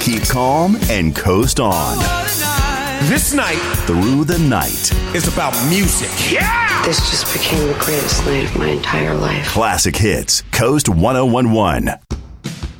Keep calm and coast on. This night, Through the Night, is about music. Yeah! This just became the greatest night of my entire life. Classic Hits, Coast 1011.